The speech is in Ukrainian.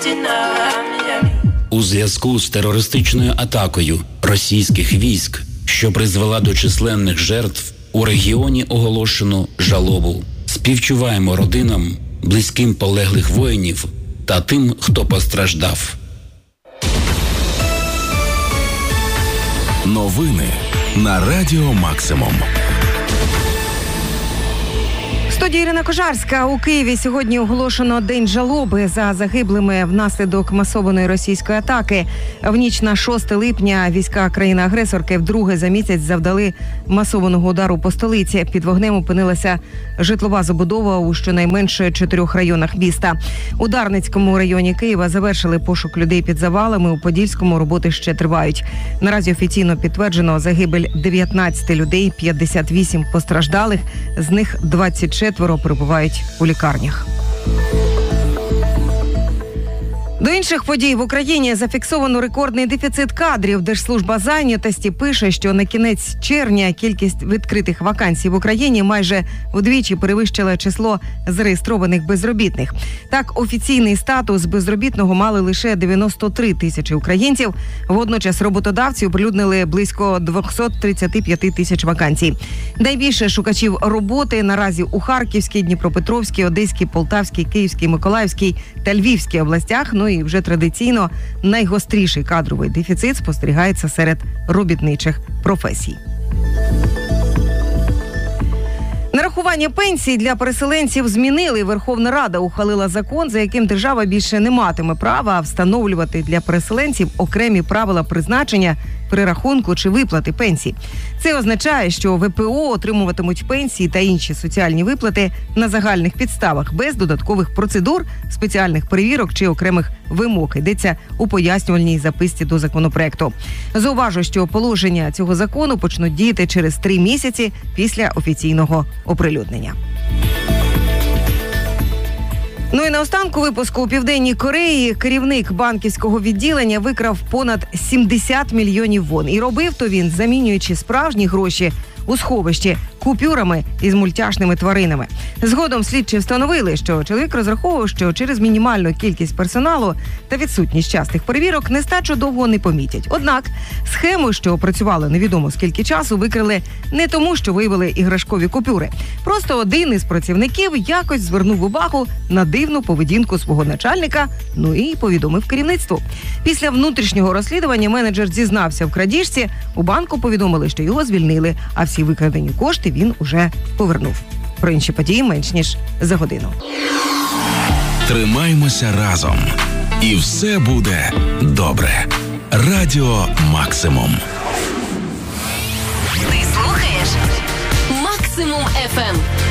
У зв'язку з терористичною атакою російських військ, що призвела до численних жертв, у регіоні оголошено жалобу. Співчуваємо родинам, близьким полеглих воїнів та тим, хто постраждав. Новини на Радіо Максимум. Студія Ірина Кожарська. У Києві сьогодні оголошено День жалоби за загиблими внаслідок масованої російської атаки. В ніч на 6 липня війська країни-агресорки вдруге за місяць завдали масованого удару по столиці. Під вогнем опинилася житлова забудова у щонайменше 4 районах міста. У Дарницькому районі Києва завершили пошук людей під завалами, у Подільському роботи ще тривають. Наразі офіційно підтверджено загибель 19 людей, 58 постраждалих, з них 24 перебувають у лікарнях. До інших подій в Україні зафіксовано рекордний дефіцит кадрів. Держслужба зайнятості пише, що на кінець червня кількість відкритих вакансій в Україні майже вдвічі перевищила число зареєстрованих безробітних. Так, офіційний статус безробітного мали лише 93 тисячі українців. Водночас роботодавці оприлюднили близько 235 тисяч вакансій. Найбільше шукачів роботи наразі у Харківській, Дніпропетровській, Одеській, Полтавській, Київській, Миколаївській та Львівській областях. І вже традиційно найгостріший кадровий дефіцит спостерігається серед робітничих професій. Нарахування пенсій для переселенців змінили. Верховна Рада ухвалила закон, за яким держава більше не матиме права встановлювати для переселенців окремі правила призначення, перерахунку чи виплати пенсій. Це означає, що ВПО отримуватимуть пенсії та інші соціальні виплати на загальних підставах, без додаткових процедур, спеціальних перевірок чи окремих вимог. Йдеться у пояснювальній записці до законопроекту. Зауважу, що положення цього закону почнуть діяти через 3 місяці після офіційного оприлюднення. Ну і наостанку випуску: у Південній Кореї керівник банківського відділення викрав понад 70 мільйонів вон. І робив то він, замінюючи справжні гроші у сховищі купюрами із мультяшними тваринами. Згодом слідчі встановили, що чоловік розраховував, що через мінімальну кількість персоналу та відсутність частих перевірок нестачу довго не помітять. Однак схему, що працювала невідомо скільки часу, викрили не тому, що виявили іграшкові купюри. Просто один із працівників якось звернув увагу на дивну поведінку свого начальника, ну і повідомив керівництву. Після внутрішнього розслідування менеджер зізнався в крадіжці, у банку повідомили, що його звільнили, а всі викрадені кошти він уже повернув. Про інші події менш ніж за годину. Тримаймося разом. І все буде добре. Радіо Максимум. Ти слухаєш Максимум FM.